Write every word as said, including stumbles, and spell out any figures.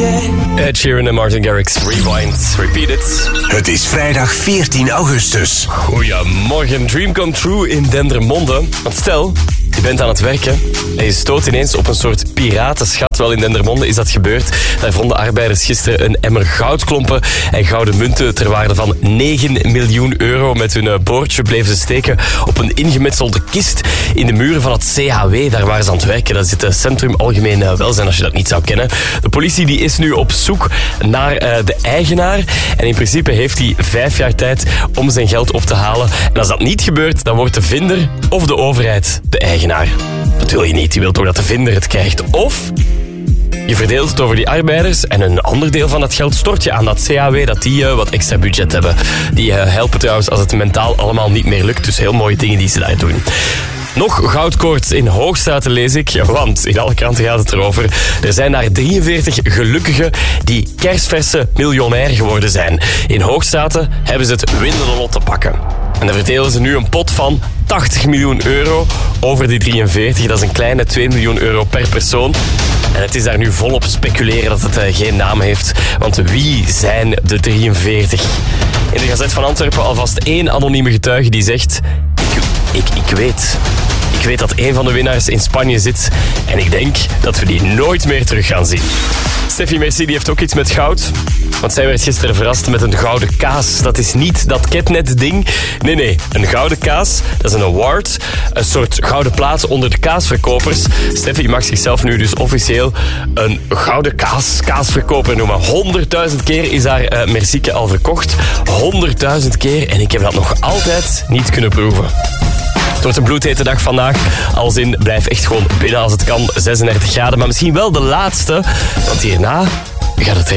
Ed Sheeran en Martin Garrix. Rewind. Repeat it. Het is vrijdag veertien augustus. Goedemorgen. Dream come true in Dendermonde. Want stel, je bent aan het werken en je stoot ineens op een soort piratenschat. Wel, in Dendermonde is dat gebeurd. Daar vonden arbeiders gisteren een emmer goudklompen en gouden munten ter waarde van negen miljoen euro. Met hun boordje bleven ze steken op een ingemetselde kist in de muren van het C H W. Daar waren ze aan het werken. Dat is het Centrum Algemeen Welzijn, als je dat niet zou kennen. De politie die is nu op zoek naar uh, de eigenaar. En in principe heeft hij vijf jaar tijd om zijn geld op te halen. En als dat niet gebeurt, dan wordt de vinder of de overheid de eigenaar. Dat wil je niet. Je wilt toch dat de vinder het krijgt. Of je verdeelt het over die arbeiders en een ander deel van dat geld stort je aan dat C H W, dat die uh, wat extra budget hebben. Die uh, helpen trouwens als het mentaal allemaal niet meer lukt. Dus heel mooie dingen die ze daar doen. Nog goudkoorts in Hoogstraten lees ik, want in alle kranten gaat het erover. Er zijn daar drieënveertig gelukkigen die kerstverse miljonair geworden zijn. In Hoogstraten hebben ze het winnende lot te pakken. En dan verdelen ze nu een pot van tachtig miljoen euro over die drieënveertig. Dat is een kleine twee miljoen euro per persoon. En het is daar nu volop speculeren dat het uh, geen naam heeft. Want wie zijn de drieënveertig? In de Gazet van Antwerpen alvast één anonieme getuige die zegt... Ik, ik, ik weet... Ik weet dat een van de winnaars in Spanje zit. En ik denk dat we die nooit meer terug gaan zien. Steffi Merci die heeft ook iets met goud. Want zij werd gisteren verrast met een gouden kaas. Dat is niet dat Ketnet-ding. Nee, nee. Een gouden kaas. Dat is een award. Een soort gouden plaat onder de kaasverkopers. Steffi mag zichzelf nu dus officieel een gouden kaas, kaasverkoper noemen. honderdduizend keer is haar uh, Mercieke al verkocht. honderdduizend keer. En ik heb dat nog altijd niet kunnen proeven. Het wordt een bloedhete dag vandaag. Als in, blijf echt gewoon binnen als het kan. zesendertig graden. Maar misschien wel de laatste. Want hierna gaat het